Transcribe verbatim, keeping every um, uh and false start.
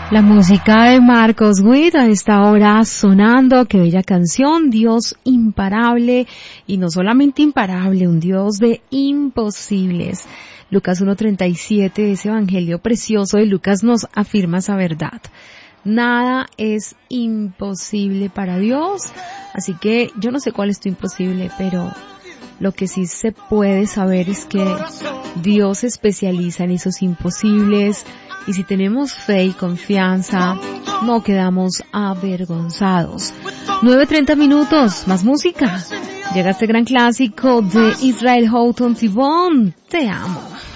La música de Marcos Witt a esta hora sonando, qué bella canción, Dios imparable, y no solamente imparable, un Dios de imposibles. Lucas uno treinta y siete, ese evangelio precioso de Lucas nos afirma esa verdad. Nada es imposible para Dios, así que yo no sé cuál es tu imposible, pero lo que sí se puede saber es que Dios se especializa en esos imposibles, y si tenemos fe y confianza, no quedamos avergonzados. nueve treinta minutos, más música. Llega este gran clásico de Israel Houghton, T-Bone, Te amo.